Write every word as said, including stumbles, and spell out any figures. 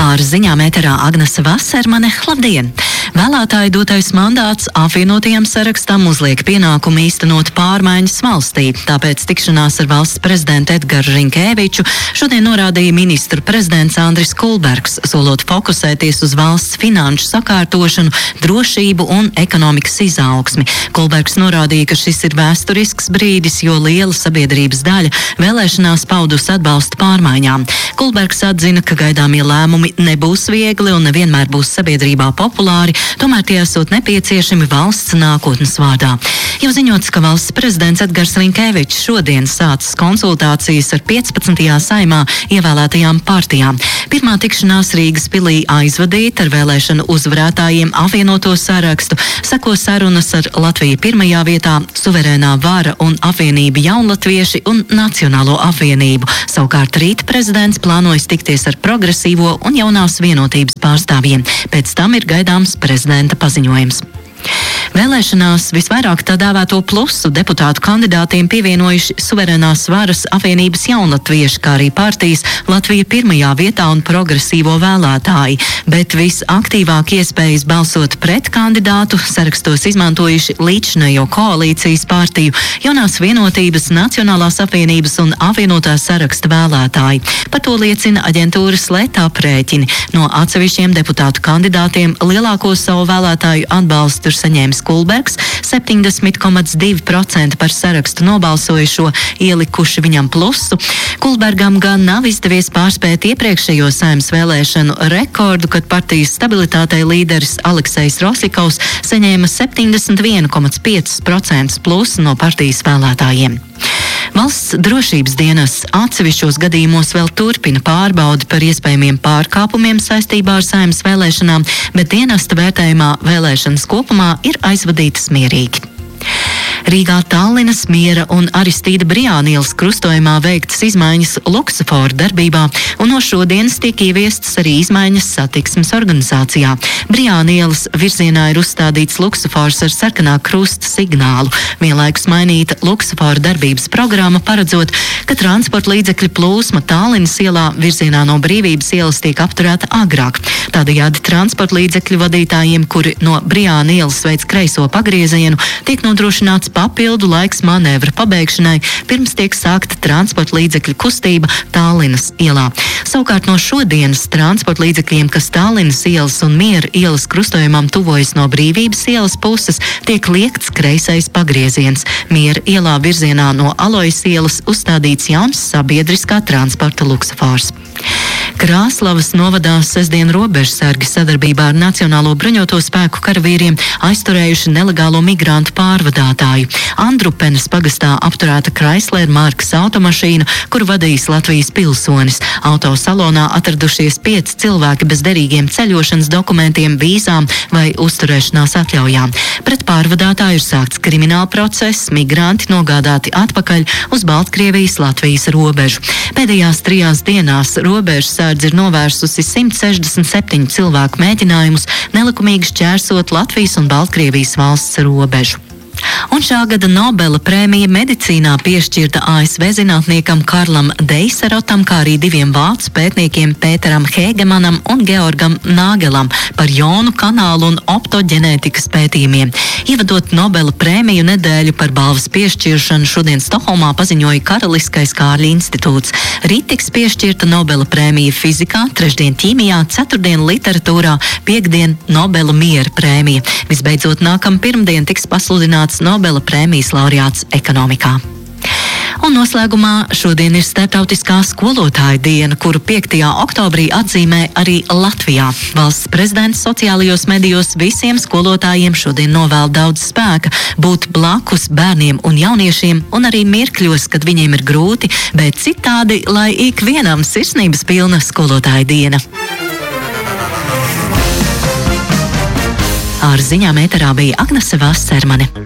Ar ziņām ēterā Agnese Vasermane. Labdien! Vēlētāju dotais mandāts apvienotajam sarakstam uzliek pienākumu īstenot pārmaiņas valstī. Tāpēc tikšanās ar valsts prezidentu Edgaru Rinkēviču šodien norādīja ministru prezidents Andris Kulbergs, solot fokusēties uz valsts finanšu sakārtošanu, drošību un ekonomikas izaugsmi. Kulbergs norādīja, ka šis ir vēsturisks brīdis, jo liela sabiedrības daļa vēlēšanās paudus atbalstu pārmaiņām. Kulbergs atzina, ka gaidāmie lēmumi nebūs viegli un nevienmēr būs sabiedrībā populāri, tomēr tie esot nepieciešami valsts nākotnes vārdā. Jau ziņots, ka valsts prezidents Edgars Rinkēvičs šodien sācis konsultācijas ar piecpadsmitajā saimā ievēlētajām partijām. Pirmā tikšanās Rīgas pilī aizvadīta ar vēlēšanu uzvarētājiem apvienoto sarakstu, seko sarunas ar Latviju pirmajā vietā, Suverēnā vara un apvienība Jaunlatvieši un Nacionālo apvienību. Savukārt rīt prezidents plānojas tikties ar progresīvo un jaunās vienotības pārstāvjiem. Pēc tam ir gaidāms prezidenta paziņojums. Vēlēšanās visvairāk tā dēvēto plusu deputātu kandidātiem pievienojuši Suverēnās varas apvienības Jaunlatvieši, kā arī partijas Latvija pirmajā vietā un progresīvo vēlētāji, bet visaktīvāk iespējas balsot pret kandidātu sarakstos izmantojuši līdzinējo koalīcijas partiju, Jaunās vienotības, Nacionālās apvienības un apvienotā saraksta vēlētāji. Par to liecina aģentūras Leta aprēķini. No atsevišķiem deputātu kandidātiem lielāko savu vēlētāju atbalstu saņēmis Kulbergs, septiņdesmit komats divi procenti par sarakstu nobalsojušo ielikuši viņam plusu. Kulbergam gan nav izdevies pārspēt iepriekšējo saimnes vēlēšanu rekordu, kad partijas stabilitātei līderis Aleksejs Rosikovs saņēma septiņdesmit viens komats pieci procenti plusu no partijas vēlētājiem. Valsts drošības dienests atsevišķos gadījumos vēl turpina pārbaudi par iespējamiem pārkāpumiem saistībā ar saimnes vēlēšanām, bet dienesta vērtējumā vēlēšanas kopumā ir aizvadītas mierīgi. Rīgā Tallinas, Miera un Aristīda Brijāna ielas krustojumā veiktas izmaiņas luksusforu darbībā, un no šodienas tiek ieviestas arī izmaiņas satiksmes organizācijā. Brijāna ielas virzienā ir uzstādīts luksufors ar sarkanā krusta signālu. Vienlaikus mainīta luksuforu darbības programma, paredzot, ka transporta līdzekļu plūsma Tallinas ielā virzienā no Brīvības ielas tiek apturēta agrāk. Tādējādi transporta līdzekļu vadītājiem, kuri no Brijāna ielas veic kreiso pagriezienu, tiek nodrošināts papildu laiks manevra pabeigšanai, pirms tiek sākta transporta līdzekļu kustība Tallinas ielā. Savukārt no šodienas transporta līdzekļiem, kas Tallinas ielas un Miera ielas krustojumam tuvojas no Brīvības ielas puses, tiek liekts kreisais pagrieziens. Miera ielā virzienā no Alojas ielas uzstādīts jauns sabiedriskā transporta luksofors. Krāslavas novadā sestdien robežsargi sadarbībā ar Nacionālo bruņoto spēku karavīriem aizturējuši nelegālo migrantu pārvadātāju. Andrupenes pagastā apturēta Chrysler markas automašīna, kuru vadījis Latvijas pilsonis. Auto salonā atradušies pieci cilvēki bez derīgiem ceļošanas dokumentiem, vīzām vai uzturēšanās atļaujām. Pret pārvadātāju ir sākts krimināla process, migranti nogādāti atpakaļ uz Baltkrievijas-Latvijas robežu. Pēdējās trijās dienās robežsardze ir novērsusi simt sešdesmit septiņu cilvēku mēģinājumus nelikumīgi šķērsot Latvijas un Baltkrievijas valsts robežu. Un šā gada Nobela prēmija medicīnā piešķirta A S V zinātniekam Karlam Deiserotam, kā arī diviem vācu pētniekiem Pēteram Hēgemanam un Georgam Nāgelam par jonu kanālu un optoģenētikas pētījumiem. Ievadot Nobela prēmiju nedēļu par balvas piešķiršanu, šodien Stokholmā paziņoja Karaliskais Kārļa institūts. Rīt tiks piešķirta Nobela prēmija fizikā, trešdien ķīmijā, ceturtdien literatūrā, piekdien Nobela miera prēmija. Visbeidzot, nākam pirmdien tiks pasludināts Nobela prēmijas laureāts ekonomikā. Un noslēgumā šodien ir starptautiskā skolotāja diena, kuru piektajā oktobrī atzīmē arī Latvijā. Valsts prezidents sociālajos medijos visiem skolotājiem šodien novēl daudz spēka, būt blakus bērniem un jauniešiem un arī mirkļos, kad viņiem ir grūti, bet citādi, lai ikvienam sirsnības pilna skolotāja diena. Ar ziņām ēterā bija Agnese Vasermane.